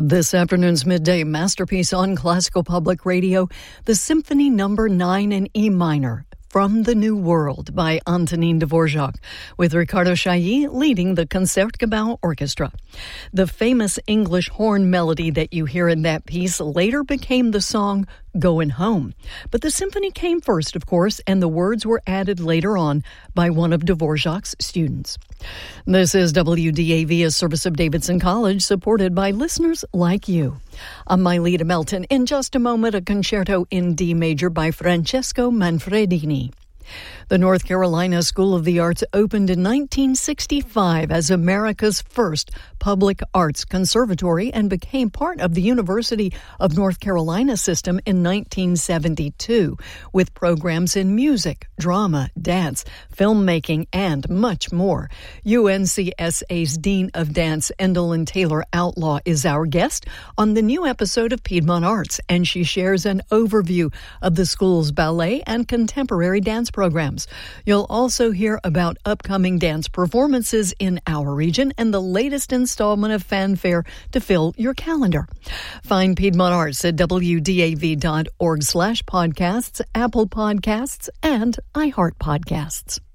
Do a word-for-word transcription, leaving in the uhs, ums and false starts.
This afternoon's midday masterpiece on Classical Public Radio, the Symphony Number nine in E minor, From the New World by Antonin Dvorak, with Ricardo Chailly leading the Concertgebouw Orchestra. The famous English horn melody that you hear in that piece later became the song Goin' Home. But the symphony came first, of course, and the words were added later on by one of Dvorak's students. This is W D A V, a service of Davidson College, supported by listeners like you. I'm Myleta Melton. In just a moment, a concerto in D major by Francesco Manfredini. The North Carolina School of the Arts opened in nineteen sixty-five as America's first public arts conservatory and became part of the University of North Carolina system in nineteen seventy-two, with programs in music, drama, dance, filmmaking, and much more. U N C S A's Dean of Dance, Endalyn Taylor Outlaw, is our guest on the new episode of Piedmont Arts, and she shares an overview of the school's ballet and contemporary dance programs. You'll also hear about upcoming dance performances in our region and the latest installment of Fanfare to fill your calendar. Find Piedmont Arts at W D A V dot org slash podcasts, Apple Podcasts, and iHeart Podcasts.